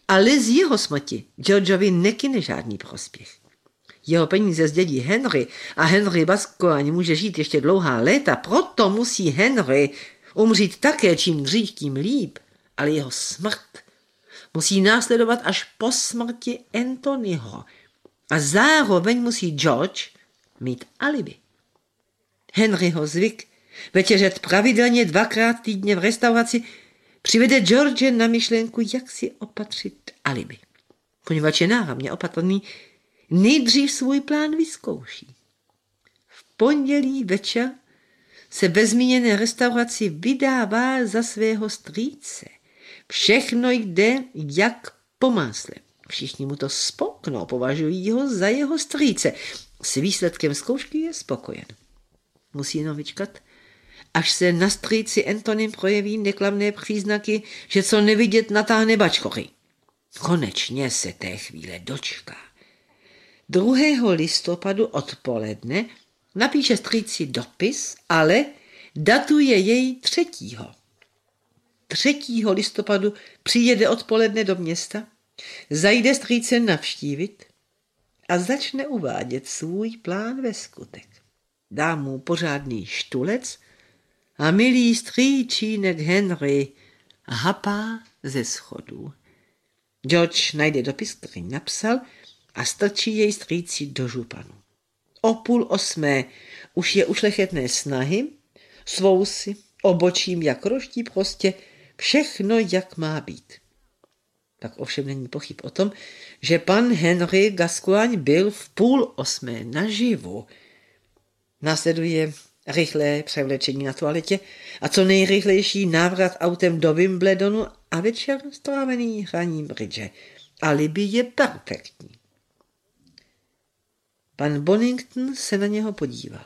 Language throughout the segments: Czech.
Ale z jeho smrti Georgeovi nekyne žádný prospěch. Jeho peníze zdědí Henry a Henry Gascoigne může žít ještě dlouhá léta, proto musí Henry umřít také, čím dřív, tím líp, ale jeho smrt musí následovat až po smrti Anthonyho a zároveň musí George mít alibi. Henryho zvyk večeřet pravidelně 2krát týdně v restauraci přivede George na myšlenku, jak si opatřit alibi. Poněvadž je náramně opatrný, nejdřív svůj plán vyzkouší. V pondělí večer se ve zmíněné restauraci vydává za svého strýce. Všechno jde jak po másle. Všichni mu to spolknou, považují ho za jeho strýce. S výsledkem zkoušky je spokojen. Musí jenom vyčkat, až se na strýci Antonym projeví neklamné příznaky, že co nevidět natáhne bačkory. Konečně se té chvíle dočká. 2. listopadu odpoledne napíše strýci dopis, ale datuje jej 3. 3. listopadu přijede odpoledne do města, zajde strýce navštívit a začne uvádět svůj plán ve skutek. Dá mu pořádný štulec a milý strýčínek Henry hapá ze schodů. George najde dopis, který napsal, a strčí jej strýci do županu. O 7:30 už je ušlechetné snahy, s vousy, obočím jak roští, prostě všechno, jak má být. Tak ovšem není pochyb o tom, že pan Henry Gascoigne byl v 7:30 naživu. Následuje rychlé převlečení na toaletě a co nejrychlejší návrat autem do Wimbledonu a večer strávený hraním bridge. Alibi je perfektní. Pan Bonington se na něho podíval.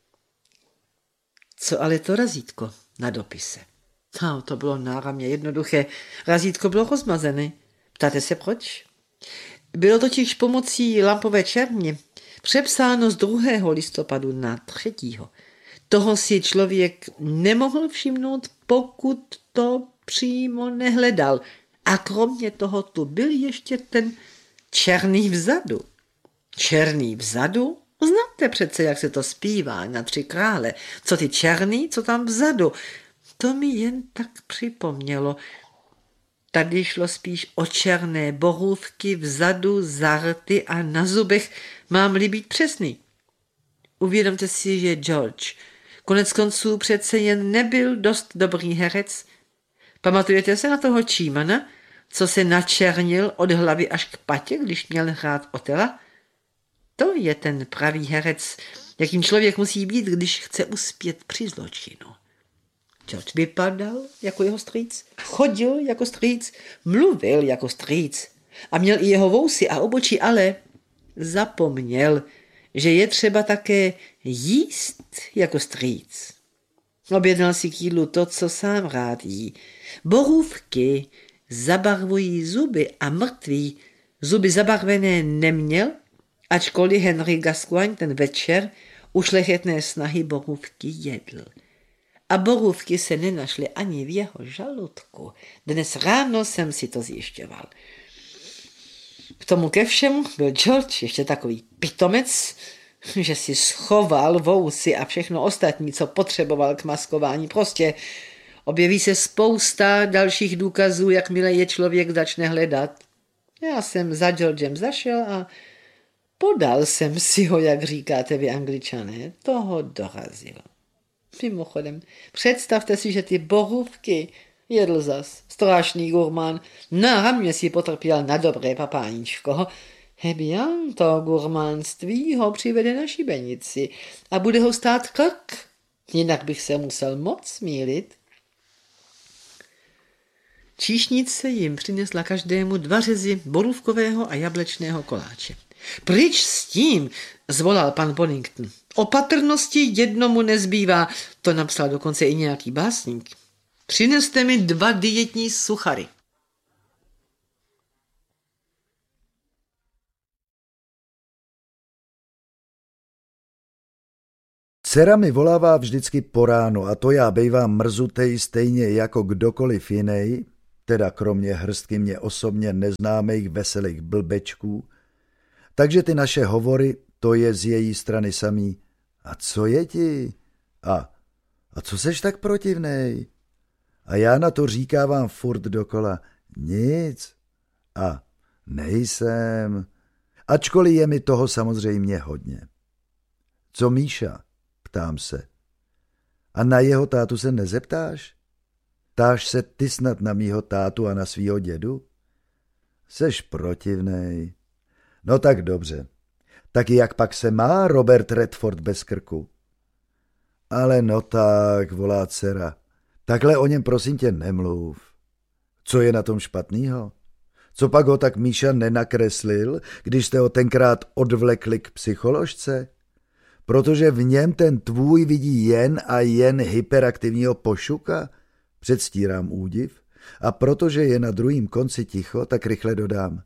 Co ale to razítko na dopise? No, to bylo náramně jednoduché. Razítko bylo rozmazené. Ptáte se proč? Bylo totiž pomocí lampové černě přepsáno z 2. listopadu na 3. Toho si člověk nemohl všimnout, pokud to přímo nehledal. A kromě toho tu byl ještě ten černý vzadu. Černý vzadu? Znáte přece, jak se to zpívá na 3 krále. Co ty černý, co tam vzadu? To mi jen tak připomnělo. Tady šlo spíš o černé borůvky vzadu, za rty a na zubech, mám-li být přesný. Uvědomte si, že George konec konců přece jen nebyl dost dobrý herec. Pamatujete se na toho Čímana, co se načernil od hlavy až k patě, když měl hrát Otela? To je ten pravý herec, jakým člověk musí být, když chce uspět při zločinu. George vypadal jako jeho strýc, chodil jako strýc, mluvil jako strýc a měl i jeho vousy a obočí, ale zapomněl, že je třeba také jíst jako strýc. Objednal si k jídlu to, co sám rád jí. Borůvky zabarvují zuby a mrtvý zuby zabarvené neměl, ačkoliv Henry Gascoigne ten večer ušlechetné snahy borůvky jedl. A borůvky se nenašly ani v jeho žaludku. Dnes ráno jsem si to zjišťoval. K tomu ke všemu byl George ještě takový pitomec, že si schoval vousy a všechno ostatní, co potřeboval k maskování. Prostě objeví se spousta dalších důkazů, jakmile je člověk začne hledat. Já jsem za Georgem zašel a podal jsem si ho, jak říkáte vy Angličané. Toho dorazilo. Mimochodem, představte si, že ty borůvky jedl zas. Strašný gurmán. Náramně si potrpěl na dobré papáníčko. Bien, to gurmánství ho přivede na šibenici a bude ho stát krk. Jinak bych se musel moc mýlit. Číšnice jim přinesla každému 2 řezy borůvkového a jablečného koláče. Pryč s tím, zvolal pan Bonington. Opatrnosti jednomu nezbývá, to napsal dokonce i nějaký básník. Přineste mi 2 dietní suchary. Dcera mi volává vždycky po ránu a to já bejvám mrzutej stejně jako kdokoliv jinej, teda kromě hrstky mě osobně neznámých veselých blbečků, takže ty naše hovory, to je z její strany samý. A co je ti? A co seš tak protivnej? A já na to říkávám furt dokola, nic. A nejsem. Ačkoliv je mi toho samozřejmě hodně. Co Míša? Ptám se. A na jeho tátu se nezeptáš? Ptáš se ty snad na mýho tátu a na svýho dědu? Seš protivnej. No tak dobře. Tak jak pak se má Robert Redford bez krku? Ale no tak, volá dcera. Takhle o něm prosím tě nemluv. Co je na tom špatnýho? Co pak ho tak Míša nenakreslil, když jste ho tenkrát odvlekli k psycholožce? Protože v něm ten tvůj vidí jen a jen hyperaktivního pošuka? Předstírám údiv a protože je na druhém konci ticho, tak rychle dodám.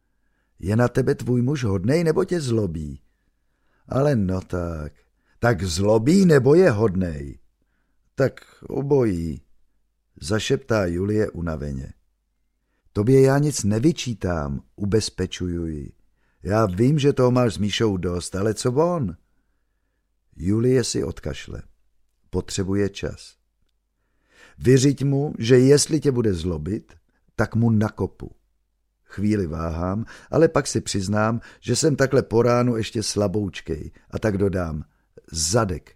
Je na tebe tvůj muž hodnej nebo tě zlobí? Ale no tak zlobí nebo je hodnej? Tak obojí, zašeptá Julie unaveně. Tobě já nic nevyčítám, ubezpečuji. Já vím, že toho máš s Míšou dost, ale co on? Julie si odkašle. Potřebuje čas. Vyřiď mu, že jestli tě bude zlobit, tak mu nakopu. Chvíli váhám, ale pak si přiznám, že jsem takhle po ránu ještě slaboučkej a tak dodám zadek.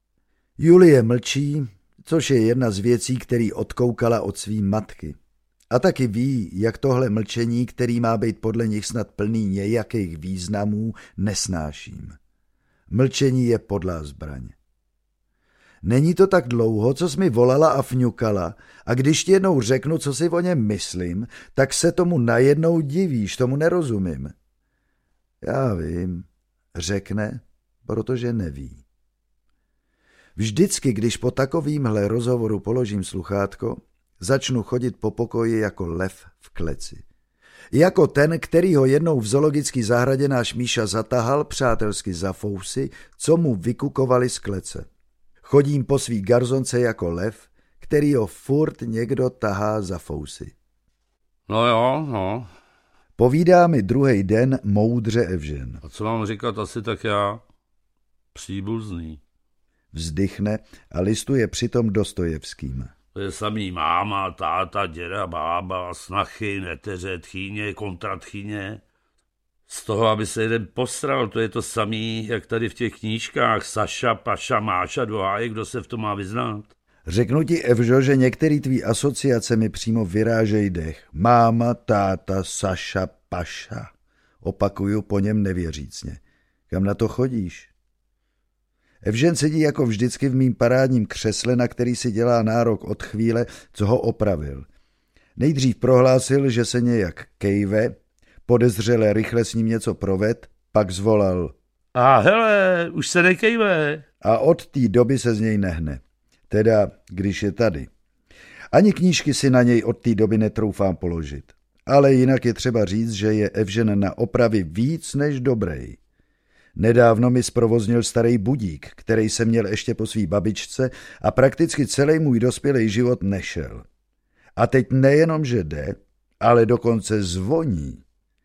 Julie mlčí, což je jedna z věcí, který odkoukala od svý matky. A taky ví, jak tohle mlčení, který má být podle nich snad plný nějakých významů, nesnáším. Mlčení je podlá zbraň. Není to tak dlouho, co jsi mi volala a fňukala, a když ti jednou řeknu, co si o něm myslím, tak se tomu najednou divíš, tomu nerozumím. Já vím, řekne, protože neví. Vždycky, když po takovýmhle rozhovoru položím sluchátko, začnu chodit po pokoji jako lev v kleci. Jako ten, který ho jednou v zoologické zahradě náš Míša zatahal přátelsky za fousy, co mu vykukovali z klece. Chodím po svý garzonce jako lev, který ho furt někdo tahá za fousy. No jo, no. Povídá mi druhý den moudře Evžen. A co mám říkat asi tak já? Příbuzný. Vzdychne a listuje přitom Dostojevským. To je samý máma, táta, děda, bába, snachy, neteře, tchýně, kontratchýně. Z toho, aby se jeden posral, to je to samý, jak tady v těch knížkách Saša, Paša, Máša, Dvohájek, kdo se v tom má vyznat. Řeknu ti, Evžo, že některý tvý asociace mi přímo vyrážej dech. Máma, táta, Saša, Paša. Opakuju po něm nevěřícně. Kam na to chodíš? Evžen sedí jako vždycky v mým parádním křesle, na který si dělá nárok od chvíle, co ho opravil. Nejdřív prohlásil, že se nějak kejve, podezřele rychle s ním něco proved, pak zvolal. A hele, už se nekejve. A od té doby se z něj nehne. Teda, když je tady. Ani knížky si na něj od té doby netroufám položit. Ale jinak je třeba říct, že je Evžen na opravy víc než dobrý. Nedávno mi zprovoznil starý budík, který jsem měl ještě po svý babičce a prakticky celý můj dospělý život nešel. A teď nejenom, že jde, ale dokonce zvoní.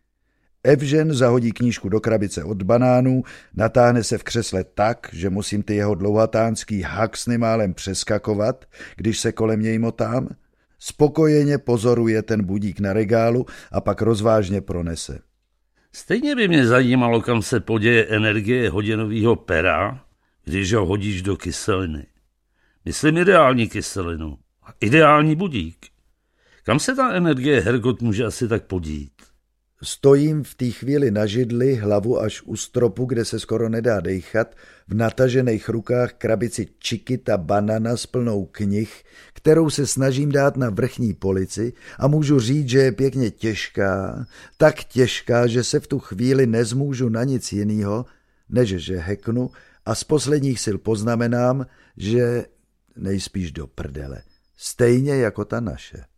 Evžen zahodí knížku do krabice od banánů, natáhne se v křesle tak, že musím ty jeho dlouhatánský haxny málem přeskakovat, když se kolem něj motám. Spokojeně pozoruje ten budík na regálu a pak rozvážně pronese. Stejně by mě zajímalo, kam se poděje energie hodinového pera, když ho hodíš do kyseliny. Myslím ideální kyselinu. Ideální budík. Kam se ta energie Hergot může asi tak podít? Stojím v té chvíli na židli, hlavu až u stropu, kde se skoro nedá dejchat, v natažených rukách krabici Chiquita Banana s plnou knih, kterou se snažím dát na vrchní polici a můžu říct, že je pěkně těžká, tak těžká, že se v tu chvíli nezmůžu na nic jinýho, než že heknu a z posledních sil poznamenám, že nejspíš do prdele, stejně jako ta naše.